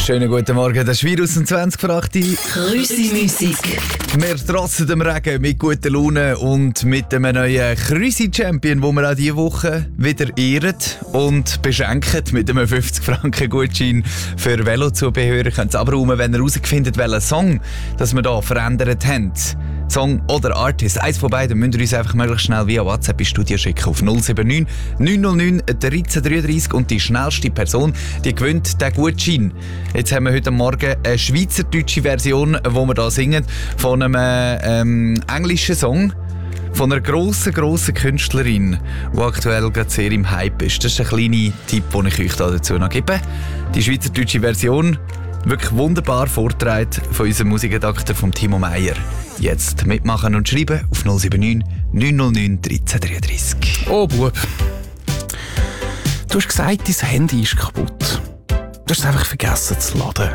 Schönen guten Morgen, das ist Virus und 20 vor 8 Uhr. Krüsi-Musik. Wir trotzen dem Regen mit guter Laune und mit einem neuen Krüsi-Champion, den wir auch diese Woche wieder ehren und beschenken mit einem 50-Franken-Gutschein für Velozubehör. Ihr könnt es abräumen, wenn ihr herausfindet, welchen Song das wir hier verändert haben. Song oder Artist, eins von beiden, müsst ihr uns einfach möglichst schnell via WhatsApp ins Studio schicken auf 079 909 1333 und die schnellste Person, die gewinnt den Gutschein. Jetzt haben wir heute Morgen eine schweizerdeutsche Version, die wir hier singen, von einem englischen Song von einer grossen Künstlerin, die aktuell gerade sehr im Hype ist. Das ist ein kleiner Tipp, den ich euch dazu noch gebe. Die schweizerdeutsche Version, wirklich wunderbar vorgetragen von unserem Musikredakteur von Timo Meyer. Jetzt mitmachen und schreiben auf 079 909 1333. Oh Bub, du hast gesagt, dein Handy ist kaputt. Du hast es einfach vergessen zu laden.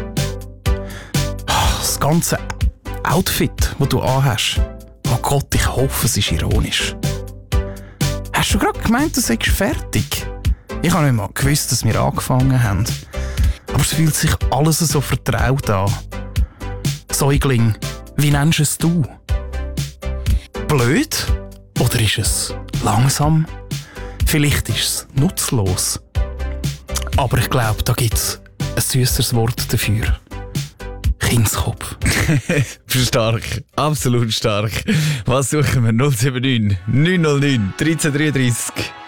Das ganze Outfit, das du anhast, oh Gott, ich hoffe, es ist ironisch. Hast du gerade gemeint, du seist fertig? Ich habe nicht mal gewusst, dass wir angefangen haben. Aber es fühlt sich alles so vertraut an. Säugling, wie nennst es du? Blöd? Oder ist es langsam? Vielleicht ist es nutzlos. Aber ich glaube, da gibt es ein süßeres Wort dafür. Kindskopf. Stark, absolut stark. Was suchen wir? 079 909 1333.